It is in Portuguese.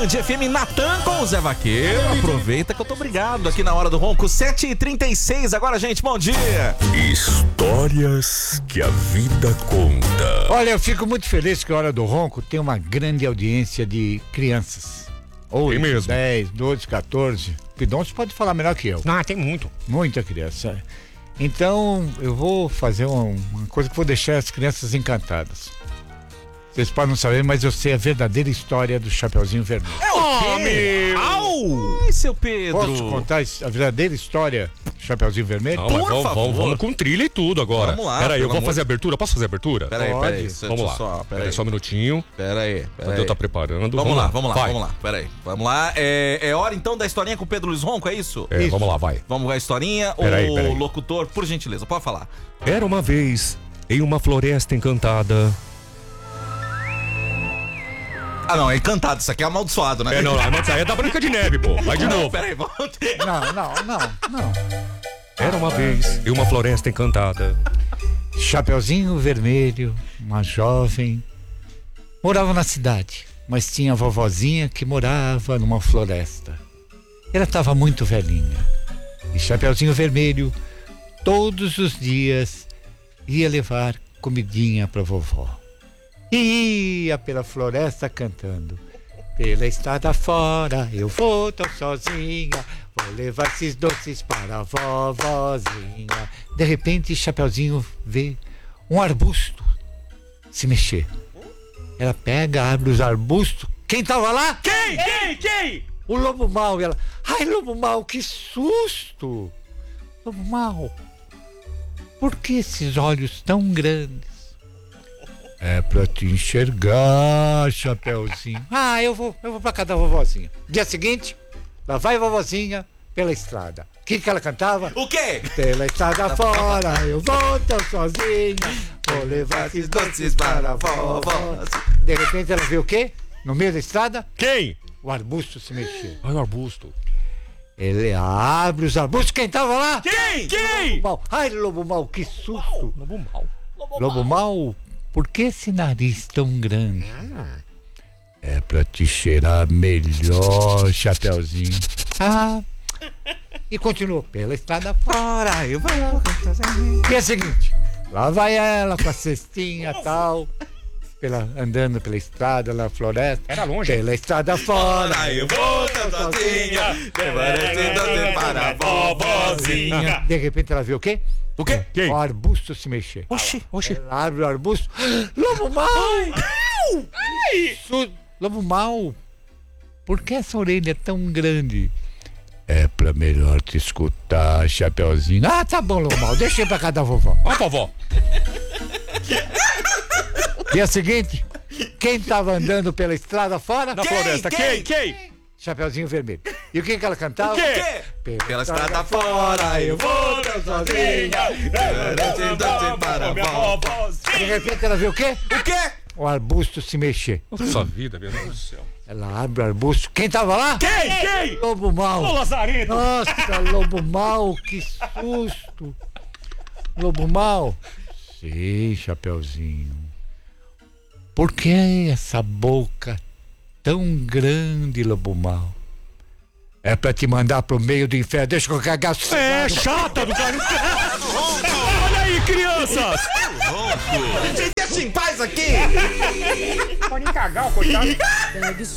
Band FM, Natan com o Zé Vaqueiro. Aproveita que eu tô obrigado aqui na Hora do Ronco, 7h36. Agora, gente, bom dia. Histórias que a vida conta. Olha, eu fico muito feliz que a Hora do Ronco tem uma grande audiência de crianças. 8, mesmo. 10, 12, 14. Pidoncio pode falar melhor que eu. Ah, tem muito. Muita criança. Então, eu vou fazer uma coisa que vou deixar as crianças encantadas. Vocês podem não saber, mas eu sei a verdadeira história do Chapeuzinho Vermelho. É o quê? Au! Ai, seu Pedro. Posso contar a verdadeira história do Chapeuzinho Vermelho? Não, mas Por favor. vamos com trilha e tudo agora. Vamos lá, Peraí, eu pelo vou amor fazer a abertura. Posso fazer a abertura? Peraí. Vamos lá. Peraí, só um minutinho. Peraí. O Deus tá preparando. Vamos lá. Vai. Peraí. Vamos lá. É hora então da historinha com o Pedro Luiz Ronco, é isso? É, vamos lá, vai. Vamos com a historinha. Peraí. O locutor, por gentileza, pode falar. Era uma vez, em uma floresta encantada. Ah, não, é encantado. Isso aqui é amaldiçoado, né? Não, mas aí é da Branca de Neve, pô. Vai de novo. Peraí, vamos. Não. Era uma vez, em uma floresta encantada. Chapeuzinho Vermelho, uma jovem, morava na cidade, mas tinha a vovozinha que morava numa floresta. Ela estava muito velhinha. E Chapeuzinho Vermelho, todos os dias, ia levar comidinha para vovó. E ia pela floresta cantando: pela estrada fora eu vou tão sozinha, vou levar esses doces para a vovozinha. De repente, Chapeuzinho vê um arbusto se mexer. Ela pega, abre os arbustos. Quem tava lá? Quem? O lobo mau. E ela: ai, lobo mau, que susto! Lobo mau, por que esses olhos tão grandes? É pra te enxergar, Chapeuzinho. Ah, eu vou pra casa da vovozinha. Dia seguinte, lá vai a vovozinha pela estrada. O que ela cantava? O quê? Pela estrada fora, eu vou tão sozinha, vou levar esses doces para a vovó. De repente ela vê o quê? No meio da estrada, Quem? o arbusto se mexer. Ai, o arbusto. Ele abre os arbustos. Quem tava lá? Quem? Lobo mau. Ai, lobo mau, que susto. Lobo mau. Lobo mau, por que esse nariz tão grande? É pra te cheirar melhor, Chapeuzinho. Ah, e continuou pela estrada fora. Eu vou. E é o seguinte, lá vai ela com a cestinha e tal, andando pela estrada, na floresta. Era longe. Pela estrada fora. Eu vou tão sozinha, levar esse doce para a vovozinha. De repente ela viu o quê? O quê? Quem? O arbusto se mexer. Oxi. Ela abre o arbusto. Lobo mau! Lobo mau, por que essa orelha é tão grande? É pra melhor te escutar, Chapeuzinho. Ah, tá bom, lobo mau, deixa eu ir pra casa da vovó. Ó, vovó. Dia seguinte, quem tava andando pela estrada fora? Na floresta. Quem? Chapeuzinho Vermelho. E o que ela cantava? O quê? Pela estrada fora, eu vou tão sozinha, levar esse doce para a vovozinha. De repente ela viu o quê? O quê? O arbusto se mexer. Nossa vida, meu Deus do céu. Ela abre o arbusto. Quem tava lá? Quem? Lobo mau. Ô, Lazarento. Nossa, lobo mau, que susto. Lobo mau. Sim, Chapeuzinho. Por que essa boca tão grande, lobo mau? É pra te mandar pro meio do inferno. Deixa eu cagar. É chata do cara. Olha aí, crianças. Gente, deixa em paz aqui. Pode cagar, coitado.